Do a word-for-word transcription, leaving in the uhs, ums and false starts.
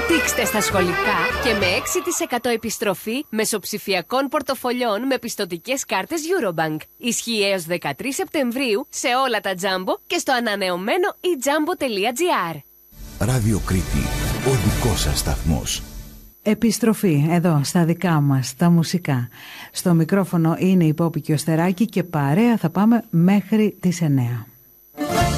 Δείξτε στα σχολικά και με έξι τοις εκατό επιστροφή μεσοψηφιακών πορτοφολιών με πιστωτικές κάρτες Eurobank. Ισχύει έως δεκατρείς Σεπτεμβρίου σε όλα τα Jumbo και στο ανανεωμένο e jumbo τελεία gr. Ράδιο Κρήτη, ο δικός σας σταθμός. Επιστροφή εδώ στα δικά μας, τα μουσικά. Στο μικρόφωνο είναι η Πόπη και ο Στεράκη και παρέα θα πάμε μέχρι τις εννέα.